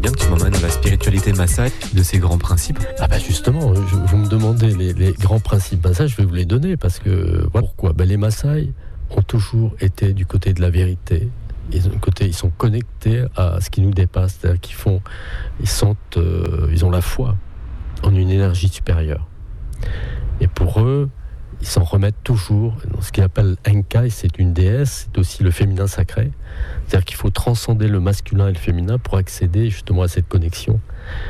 bien que tu m'emmènes dans la spiritualité Maasai, de ces grands principes. Ah bah justement, vous me demandez les grands principes Maasai, je vais vous les donner parce que voilà. Pourquoi ? Les Maasai ont toujours été du côté de la vérité. Ils sont connectés à ce qui nous dépasse, c'est-à-dire ils ont la foi en une énergie supérieure. Et pour eux, ils s'en remettent toujours dans ce qu'ils appellent Enkai, c'est une déesse, c'est aussi le féminin sacré. C'est-à-dire qu'il faut transcender le masculin et le féminin pour accéder justement à cette connexion.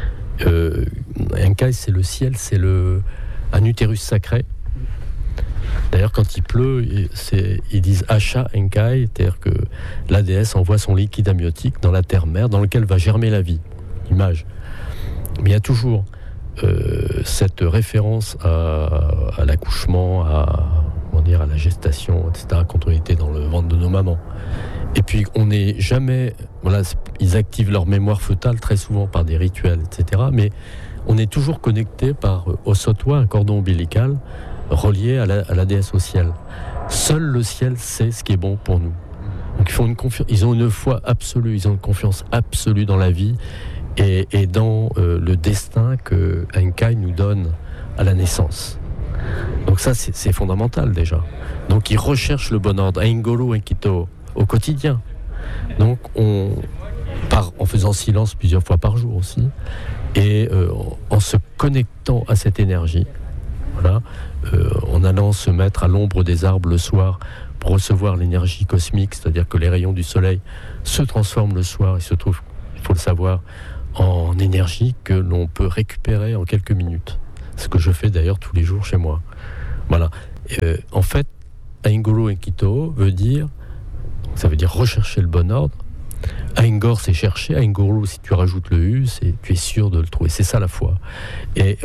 Enkai, c'est le ciel, c'est un utérus sacré. D'ailleurs, quand il pleut, ils disent Asha Enkai, c'est-à-dire que la déesse envoie son liquide amniotique dans la terre-mère, dans lequel va germer la vie. Image. Mais il y a toujours cette référence à l'accouchement, à la gestation, etc., quand on était dans le ventre de nos mamans. Et puis, on n'est jamais... Voilà, ils activent leur mémoire fœtale très souvent par des rituels, etc. Mais on est toujours connecté par Osotwa, un cordon ombilical, relié à la déesse au ciel. Seul le ciel sait ce qui est bon pour nous. Donc ils ont une foi absolue, ils ont une confiance absolue dans la vie et dans le destin que Enkai nous donne à la naissance. Donc ça, c'est fondamental déjà. Donc ils recherchent le bon ordre, Aingolo Enkito, au quotidien. Donc en faisant silence plusieurs fois par jour aussi, et en se connectant à cette énergie, voilà, en allant se mettre à l'ombre des arbres le soir pour recevoir l'énergie cosmique, c'est-à-dire que les rayons du soleil se transforment le soir, il faut le savoir, en énergie que l'on peut récupérer en quelques minutes. Ce que je fais d'ailleurs tous les jours chez moi. Voilà. En fait, Aingolo Enkito ça veut dire rechercher le bon ordre. Aingor, c'est chercher. Aingoro, si tu rajoutes le U, tu es sûr de le trouver. C'est ça la foi. Et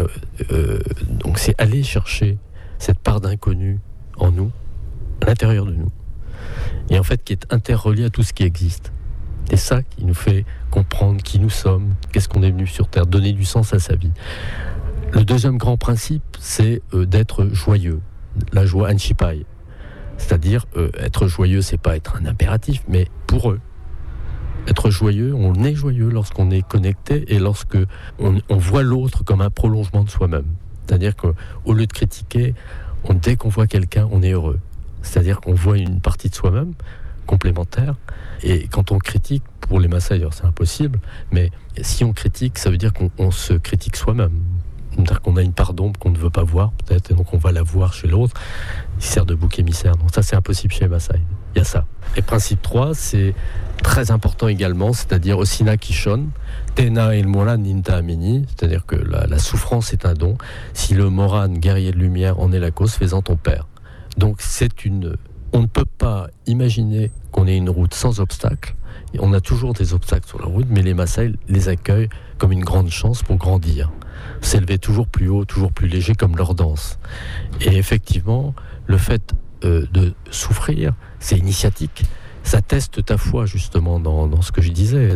donc c'est aller chercher cette part d'inconnu en nous, à l'intérieur de nous. Et en fait, qui est interrelié à tout ce qui existe. C'est ça qui nous fait comprendre qui nous sommes, qu'est-ce qu'on est venu sur Terre, donner du sens à sa vie. Le deuxième grand principe, c'est d'être joyeux. La joie Anshipai. C'est-à-dire, être joyeux, c'est pas être un impératif, mais pour eux. Être joyeux, on est joyeux lorsqu'on est connecté et lorsque on voit l'autre comme un prolongement de soi-même. C'est-à-dire qu'au lieu de critiquer, dès qu'on voit quelqu'un, on est heureux. C'est-à-dire qu'on voit une partie de soi-même complémentaire. Et quand on critique, pour les Maasai, d'ailleurs, c'est impossible, mais si on critique, ça veut dire qu'on se critique soi-même. C'est-à-dire qu'on a une part d'ombre qu'on ne veut pas voir, peut-être, et donc on va la voir chez l'autre. Il sert de bouc émissaire. Donc ça, c'est impossible chez les Maasai. Il y a ça. Et principe 3, c'est très important également, c'est-à-dire Osina Kishon, Tena il Moran Ninta Amini, c'est-à-dire que la souffrance est un don. Si le Moran, guerrier de lumière, en est la cause, fais-en ton père. Donc on ne peut pas imaginer qu'on ait une route sans obstacles. On a toujours des obstacles sur la route, mais les Maasai les accueillent comme une grande chance pour grandir. S'élever toujours plus haut, toujours plus léger, comme leur danse. Et effectivement, le fait de souffrir, c'est initiatique. Ça teste ta foi, justement, dans ce que je disais,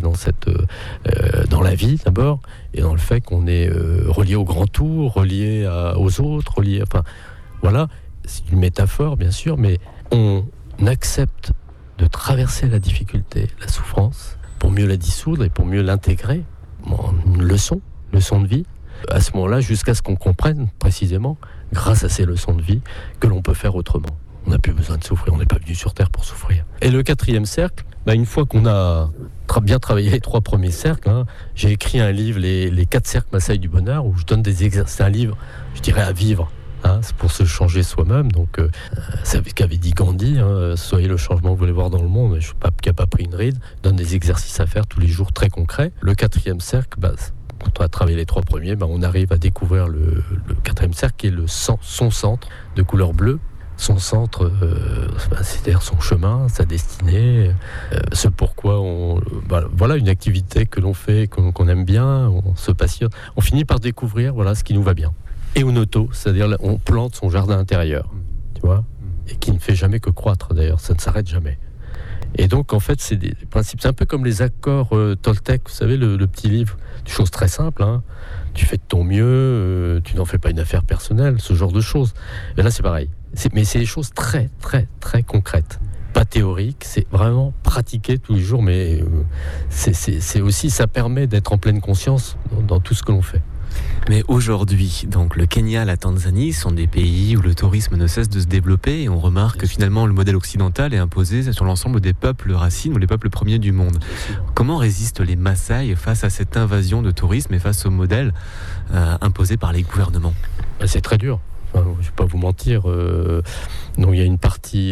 dans la vie, d'abord, et dans le fait qu'on est relié au grand tout, relié aux autres, voilà, c'est une métaphore, bien sûr, mais on accepte de traverser la difficulté, la souffrance, pour mieux la dissoudre et pour mieux l'intégrer en une leçon de vie. À ce moment-là, jusqu'à ce qu'on comprenne précisément, grâce à ces leçons de vie, que l'on peut faire autrement. On n'a plus besoin de souffrir, on n'est pas venu sur Terre pour souffrir. Et le 4e cercle, une fois qu'on a bien travaillé les 3 premiers cercles, j'ai écrit un livre, les 4 cercles Maasai du bonheur, où je donne des exercices. C'est un livre, je dirais, à vivre. C'est pour se changer soi-même. Donc, c'est ce qu'avait dit Gandhi, soyez le changement que vous voulez voir dans le monde. Je ne suis pas qui n'a pas pris une ride. Donne des exercices à faire tous les jours très concrets. Le 4e cercle, quand on a travaillé les 3 premiers, on arrive à découvrir le 4e cercle qui est son centre de couleur bleue. Son centre, c'est-à-dire son chemin, sa destinée, ce pourquoi voilà une activité que l'on fait, qu'on aime bien, on se passionne. On finit par découvrir ce qui nous va bien. Et Unoto, c'est-à-dire on plante son jardin intérieur, tu vois, et qui ne fait jamais que croître d'ailleurs, ça ne s'arrête jamais. Et donc en fait c'est des principes, c'est un peu comme les accords Toltec, vous savez le petit livre, des choses très simples, tu fais de ton mieux, tu n'en fais pas une affaire personnelle, ce genre de choses. Et là c'est pareil, mais c'est des choses très très très concrètes, pas théorique, c'est vraiment pratiqué tous les jours, mais c'est aussi, ça permet d'être en pleine conscience dans tout ce que l'on fait. Mais aujourd'hui, donc le Kenya, la Tanzanie sont des pays où le tourisme ne cesse de se développer et on remarque que finalement le modèle occidental est imposé sur l'ensemble des peuples racines ou les peuples premiers du monde. Comment résistent les Maasai face à cette invasion de tourisme et face au modèle imposé par les gouvernements ? C'est très dur. Enfin, je ne vais pas vous mentir. Donc il y a une partie,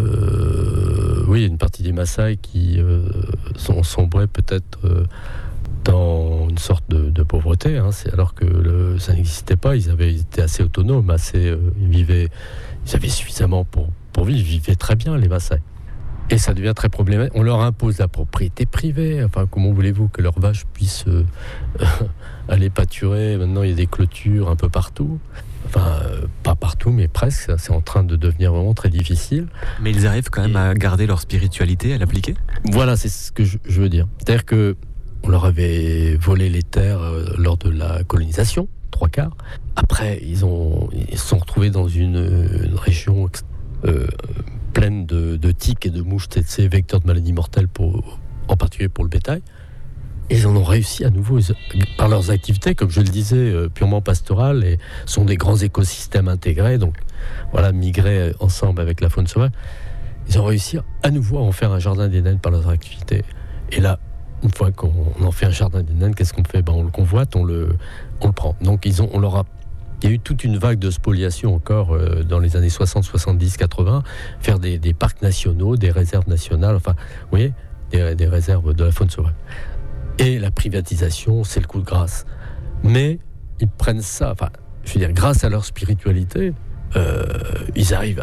des Maasai qui sont sombrés peut-être dans une sorte de pauvreté, alors que ça n'existait pas. Ils étaient assez autonomes, ils avaient suffisamment pour vivre. Ils vivaient très bien, les Maasai. Et ça devient très problématique. On leur impose la propriété privée. Enfin, comment voulez-vous que leurs vaches puissent aller pâturer ? Maintenant, il y a des clôtures un peu partout. Enfin, pas partout, mais presque. C'est en train de devenir vraiment très difficile. Mais ils arrivent quand même à garder leur spiritualité, à l'appliquer ? Voilà, c'est ce que je veux dire. C'est-à-dire que on leur avait volé les terres lors de la colonisation, 3/4. Après, ils se sont retrouvés dans une région pleine de tiques et de mouches, ces vecteurs de maladies mortelles, en particulier pour le bétail. Et ils en ont réussi à nouveau, par leurs activités, comme je le disais, purement pastorales, et sont des grands écosystèmes intégrés, donc voilà, migrer ensemble avec la faune sauvage. Ils ont réussi à nouveau à en faire un jardin d'Éden par leurs activités. Et là, une fois qu'on en fait un jardin d'Éden, qu'est-ce qu'on fait ? On le convoite, on le prend. Donc il y a eu toute une vague de spoliation encore dans les années 60, 70, 80, faire des parcs nationaux, des réserves nationales, enfin, vous voyez, des réserves de la faune sauvage. Et la privatisation, c'est le coup de grâce. Mais ils prennent ça, grâce à leur spiritualité, ils arrivent